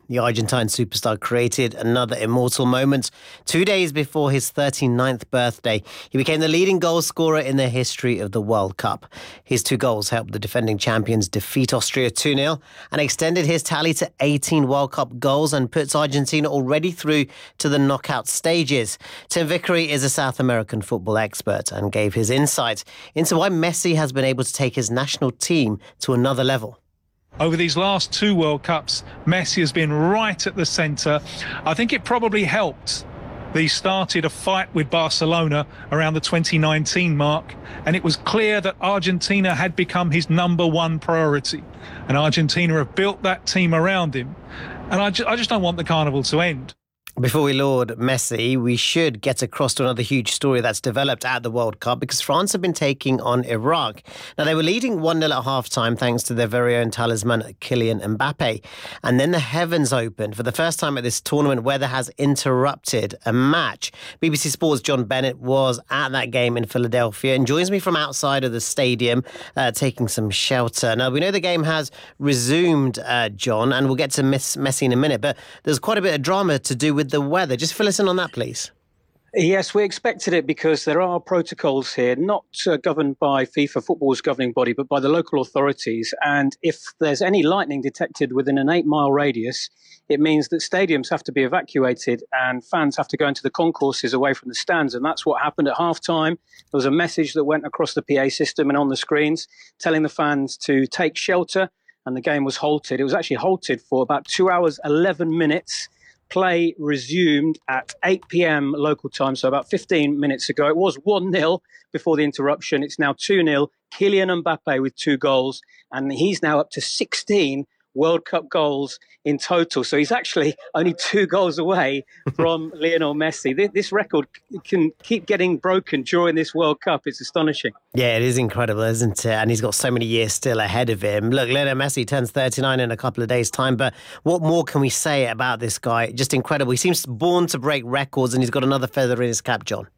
The Argentine superstar created another immortal moment. 2 days before his 39th birthday, he became the leading goal scorer in the history of the World Cup. His 2 goals helped the defending champions defeat Austria 2-0 and extended his tally to 18 World Cup goals and puts Argentina already through to the knockout stages. Tim Vickery is a South American football expert and gave his insight into why Messi has been able to take his national team to another level. Over these last 2 World Cups, Messi has been right at the centre. I think it probably helped that he started a fight with Barcelona around the 2019 mark, and it was clear that Argentina had become his #1 priority. And Argentina have built that team around him. And I just don't want the carnival to end. Before we laud Messi, we should get across to another huge story that's developed at the World Cup because France have been taking on Iraq. Now, they were leading 1-0 at half-time thanks to their very own talisman, Kylian Mbappe. And then the heavens opened for the first time at this tournament. Weather has interrupted a match. BBC Sports' John Bennett was at that game in Philadelphia and joins me from outside of the stadium, taking some shelter. Now, we know the game has resumed, John, and we'll get to Messi in a minute, but there's quite a bit of drama to do with the weather. Just fill us in on that, please. Yes, we expected it because there are protocols here, not governed by FIFA, football's governing body, but by the local authorities. And if there's any lightning detected within an 8-mile radius, it means that stadiums have to be evacuated and fans have to go into the concourses away from the stands. And that's what happened at halftime. There was a message that went across the PA system and on the screens telling the fans to take shelter, and the game was halted. It was actually halted for about 2 hours, 11 minutes. Play resumed at 8 p.m. local time, so about 15 minutes ago. It was 1-0 before the interruption. It's now 2-0. Kylian Mbappe with 2 goals, and he's now up to 16 World Cup goals in total. So he's actually only 2 goals away from Lionel Messi. This record can keep getting broken during this World Cup. It's astonishing. Yeah, it is incredible, isn't it? And he's got so many years still ahead of him. Look, Lionel Messi turns 39 in a couple of days' time, but what more can we say about this guy? Just incredible. He seems born to break records, and he's got another feather in his cap, John.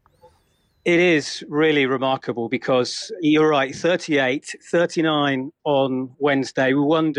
It is really remarkable because you're right, 38, 39 on Wednesday. We wondered